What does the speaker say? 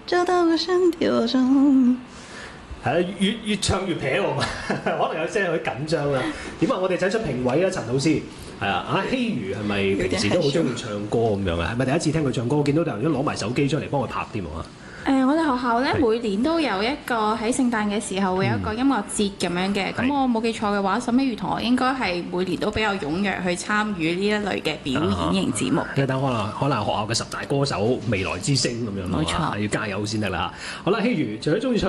找到我身體我中。 係啊，越唱越撇喎，可能有聲有啲緊張啦。點啊？我哋請出評委啦，陳老師。係啊，阿希如係咪平時都好中意唱歌咁樣啊？係咪第一次聽佢唱歌？我見到有人都攞埋手機出嚟幫佢拍添喎。 我哋學校咧每年都有一個喺聖誕嘅時候會有一個音樂節咁樣嘅，咁我冇記錯嘅話，沈希如同學應該係每年都比較踴躍去參與呢一類嘅表演型節目。 等可能學校嘅10大歌手未來之星咁樣咯， 冇錯， 要加油先得啦。好啦，希如除咗中意唱